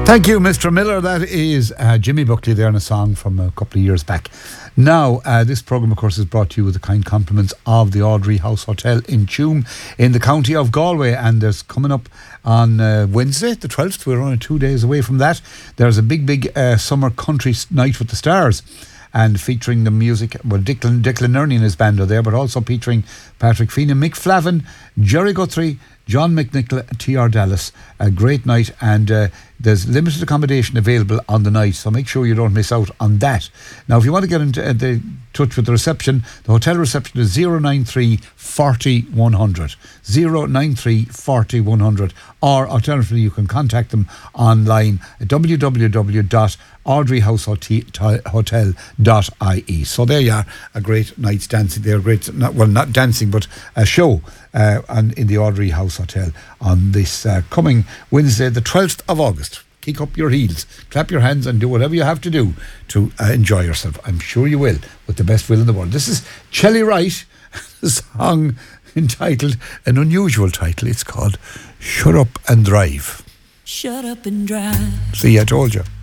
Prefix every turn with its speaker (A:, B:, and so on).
A: Thank you, Mr. Miller. That is Jimmy Buckley there in a song from a couple of years back. Now, this programme, of course, is brought to you with the kind compliments of the Audrey House Hotel in Tuam in the county of Galway. And there's coming up on Wednesday, the 12th, we're only 2 days away from that. There's a big summer country night with the stars. And featuring the music, well, Declan Nerney and his band are there, but also featuring Patrick Feeney, Mick Flavin, Jerry Guthrie, John McNichol, T.R. Dallas. A great night, and there's limited accommodation available on the night, so make sure you don't miss out on that. Now, if you want to get into touch with the reception, the hotel reception is 093 40 100. 093 40 100. Or alternatively, you can contact them online at www.audreyhousehotel.ie. So there you are, a great night's dancing there. Not dancing, but a show in the Audrey House Hotel on this coming Wednesday, the 12th of August. Kick up your heels, clap your hands, and do whatever you have to do to enjoy yourself. I'm sure you will, with the best will in the world. This is Shelley Wright, a song entitled, an unusual title. It's called Shut Up and Drive.
B: Shut up and drive.
A: See, I told you.